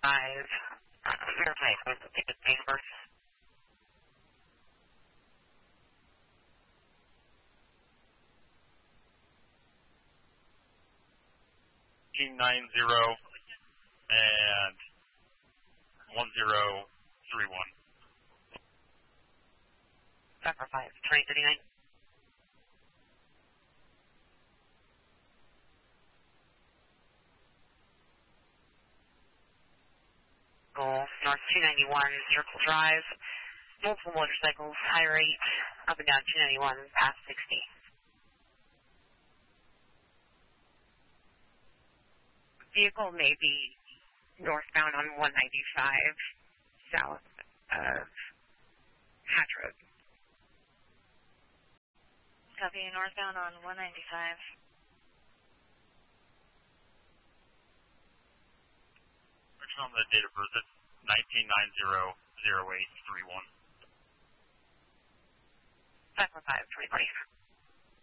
Verify with the ticket number. 90 and 1031. 545, 2039. Goal north 291, Circle Drive. Multiple motorcycles, high rate, up and down 291, past 60. Vehicle may be northbound on 195, south of Hatch Road. Copy, northbound on 195. Which on the date of birth is 1990-0831. 515, 2040.